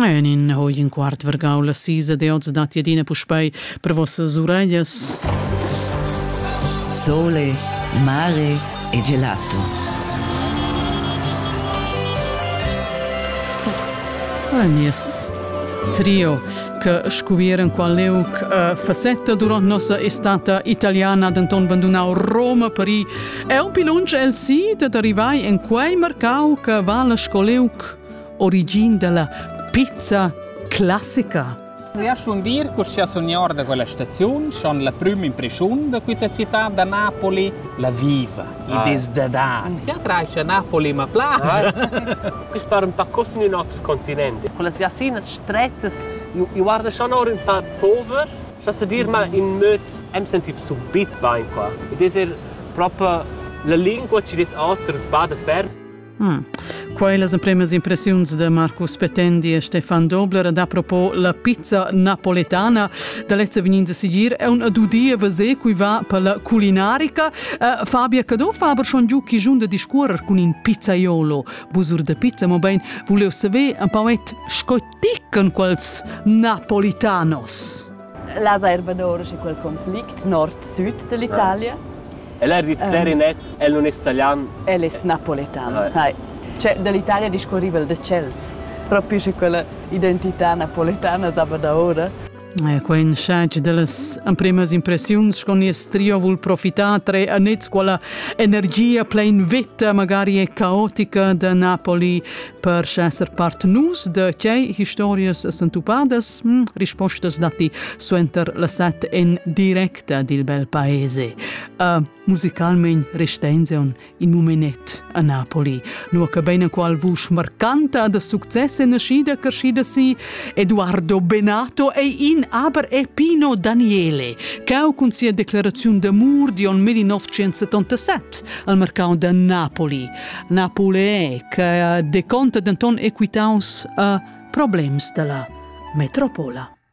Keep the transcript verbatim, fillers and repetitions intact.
E in hoi in quart vergau la sisa de oz dat jadina puspei per vossas ureglias. Sole, mare e gelato. Agnes trio che scuvieren qual leuc uh, facetta durant nossa estata italiana d'Anton Bandunau Roma Pari e un pilunch el si ad arrivai in quei mercau che va la scoleuc origin della pizza classica. Ja schon dir, che ci sognar da quella stazione, schon la prima impressione da questa città da Napoli, la viva, ah. i desdadati. Ja, grazie a Napoli, ma piace. Qui sparo un po' così in un altro continente. Quelle jassine strette, io guardo schon ora un po' povero, posso dire, ma in modo, em sentiv subit bene qua. Ed è proprio la lingua ci des altres bada ferm. Hmm. Quelle sono le prime impressioni di Marcus Petendi e Stefan Dobler ad apropos la pizza napoletana da lezza venin a seguir è un adudia vase cui va per la culinarica uh, Fabia Cadò Faber schon giù chi giunta di scuorer con in pizzaiolo busur de pizza ma ben volevo sapere un po' et scottican quels napolitanos la erbadora c'è quel conflitto nord-sud dell'Italia. E lei dit clarinet, um, el non è italiano. El è napoletano. Eh. Cioè, dall'Italia discorriva il de Chels. Proprio c'è quella identità napoletana, sapeva da ora. E quen schaig delles primas impressiuns con is trio vul profità tre anets quella energia plein vetta magari e caotica de Napoli per esser part nus de tgei historias santupadas hm, rispostas dati suenter la set in directa dil bel paese. Uh, musicalment restenzion in momenet a Napoli. Nuo che bene qual vusch marcanta da successe nascida carcida si Eduardo Benato e in aber e Pino Daniele, che ha con sia declarazione d'amor di on millenovecentosettantasette al mercato de Napoli. Napoli che deconta d'anton equitaus a problems della metropola.